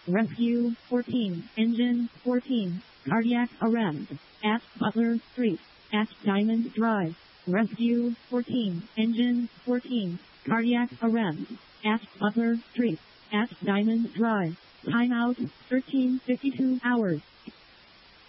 Rescue 14, Engine 14, cardiac arrest at Butler Street, at Diamond Drive. Rescue 14, Engine 14, cardiac arrest at Butler Street, at Diamond Drive. Timeout 13:52 hours.